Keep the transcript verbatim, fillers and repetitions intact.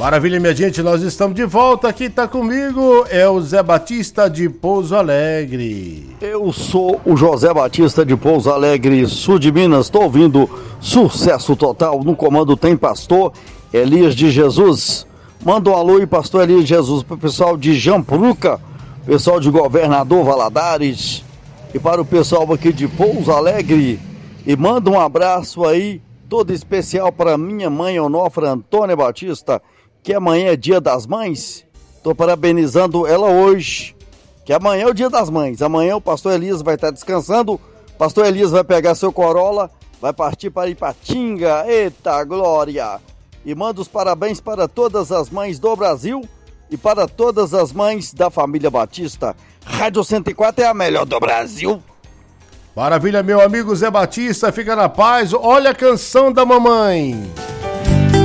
Maravilha, minha gente, nós estamos de volta. Aqui tá comigo é o Zé Batista de Pouso Alegre. Eu sou o José Batista de Pouso Alegre, sul de Minas. Estou ouvindo Sucesso Total. No comando tem pastor Elias de Jesus. Manda um alô aí, pastor Elias de Jesus, para o pessoal de Jampruca, pessoal de Governador Valadares e para o pessoal aqui de Pouso Alegre. E manda um abraço aí, todo especial para minha mãe, Onofra Antônia Batista, que amanhã é dia das mães. Estou parabenizando ela hoje, que amanhã é o dia das mães. Amanhã o pastor Elias vai estar descansando. Pastor Elias vai pegar seu Corolla, vai partir para Ipatinga. Eita glória! E manda os parabéns para todas as mães do Brasil e para todas as mães da família Batista. Rádio cento e quatro é a melhor do Brasil. Maravilha, meu amigo Zé Batista, fica na paz. Olha a canção da mamãe.